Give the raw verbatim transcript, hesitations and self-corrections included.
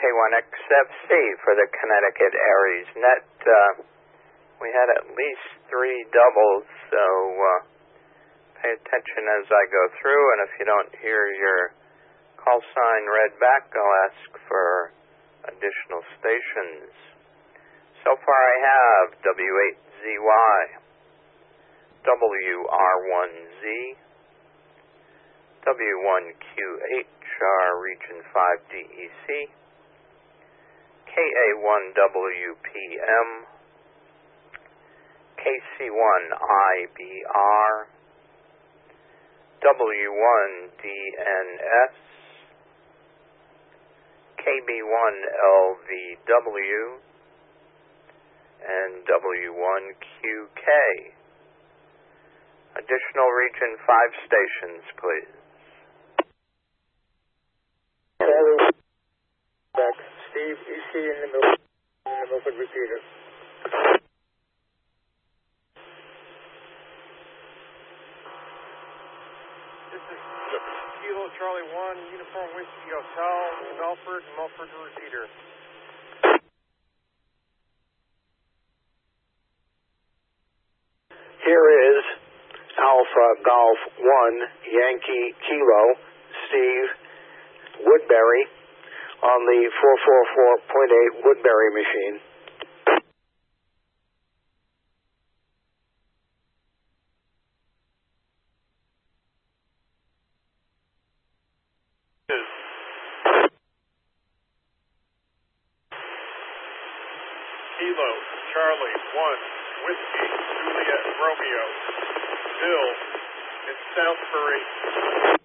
one X F C for the Connecticut Aries Net. Uh, we had at least three doubles, so uh, pay attention as I go through, and if you don't hear your call sign read back, I'll ask for additional stations. So far I have W eight Z Y, W R one Z, W one Q H R Region five D E C, K A one W P M, K C one I B R, W one D N S, K B one L V W, and W one Q K. Additional Region five stations, please. Back. Steve, E C in the Milford, in the Milford repeater. This is Kilo Charlie one, Uniform Whiskey Hotel, Melford, Melford repeater. Here is Alpha Golf one, Yankee Kilo, Steve Woodbury on the four four four point eight Woodbury machine. Kilo Charlie one, Whiskey Juliet Romeo, Bill in Southbury.